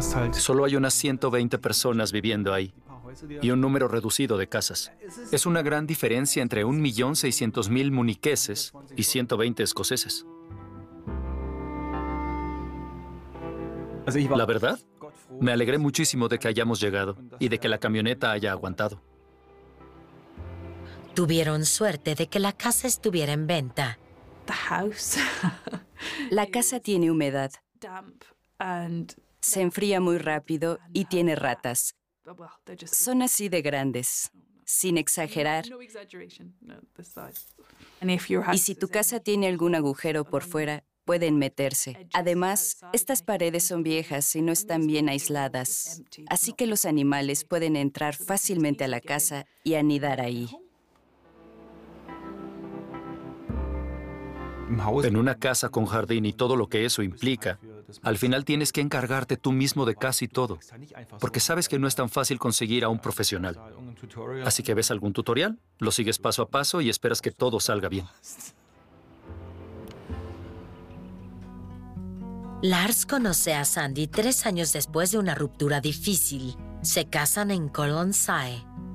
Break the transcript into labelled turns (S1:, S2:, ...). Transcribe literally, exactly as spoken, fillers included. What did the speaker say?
S1: Solo hay unas ciento veinte personas viviendo ahí y un número reducido de casas. Es una gran diferencia entre un millón seiscientos mil muniqueses y ciento veinte escoceses. La verdad, me alegré muchísimo de que hayamos llegado y de que la camioneta haya aguantado.
S2: Tuvieron suerte de que la casa estuviera en venta.
S3: La casa tiene humedad. Se enfría muy rápido y tiene ratas. Son así de grandes, sin exagerar. Y si tu casa tiene algún agujero por fuera, pueden meterse. Además, estas paredes son viejas y no están bien aisladas, así que los animales pueden entrar fácilmente a la casa y anidar ahí.
S1: En una casa con jardín y todo lo que eso implica, al final tienes que encargarte tú mismo de casi todo, porque sabes que no es tan fácil conseguir a un profesional. Así que ves algún tutorial, lo sigues paso a paso y esperas que todo salga bien.
S2: Lars conoce a Sandy tres años después de una ruptura difícil. Se casan en Colonsay.